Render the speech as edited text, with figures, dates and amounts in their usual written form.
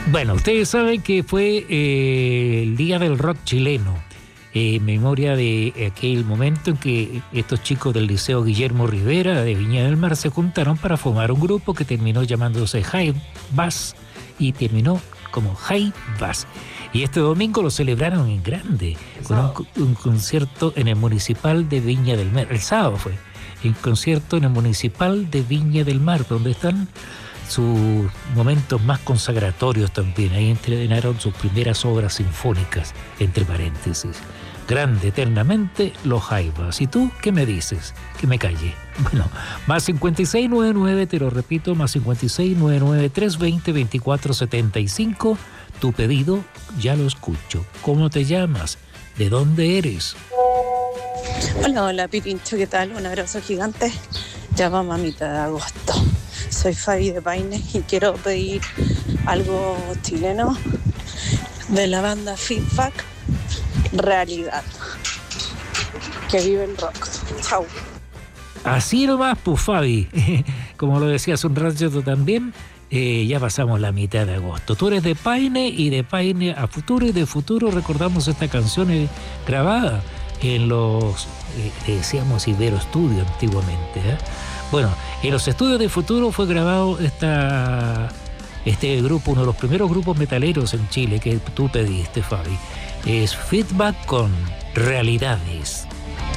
Bueno, ustedes saben que fue el Día del Rock chileno, en memoria de aquel momento en que estos chicos del Liceo Guillermo Rivera de Viña del Mar se juntaron para formar un grupo que terminó llamándose High Bass y terminó como High Bass. Y este domingo lo celebraron en grande, con un concierto en el Municipal de Viña del Mar. El sábado fue el concierto en el Municipal de Viña del Mar, donde están sus momentos más consagratorios también. Ahí entrenaron sus primeras obras sinfónicas, entre paréntesis. Grande eternamente los Jaivas. ¿Y tú qué me dices? Que me calle. Bueno, más 5699, te lo repito, más 5699 320 2475. Tu pedido ya lo escucho. ¿Cómo te llamas? ¿De dónde eres? Hola, Pirincho, ¿qué tal? Un abrazo gigante. Ya vamos a mitad de agosto. Soy Fabi de Paine y quiero pedir algo chileno de la banda Feedback, Realidad. Que vive el rock. Chau. Así nomás, pues, Fabi. Como lo decías un rato también, ya pasamos la mitad de agosto. Tú eres de Paine y de Paine a Futuro, y de Futuro recordamos esta canción grabada en los, decíamos, Ibero Studio antiguamente, ¿eh? Bueno, en los estudios de Futuro fue grabado este grupo, uno de los primeros grupos metaleros en Chile que tú pediste, Fabi. Es Feedback con Realidades.